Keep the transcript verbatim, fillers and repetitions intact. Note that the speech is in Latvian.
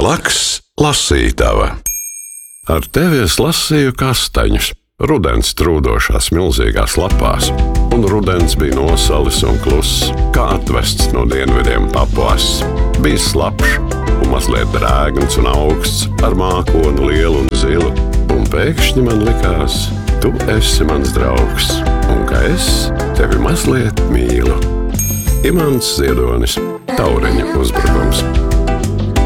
Lielaks lasītava. Ar tevi es lasīju kastaņus, rudens trūdošās milzīgās lapās, un rudens bija nosalis un kluss, kā atvests no dienvidiem Papuas. Bija slapš un mazliet drēgns un augsts, ar mākonu lielu un zilu, un pēkšņi man likās, tu esi mans draugs, un ka es tevi mazliet mīlu. Imants Ziedonis, Taureņa uzbrukums.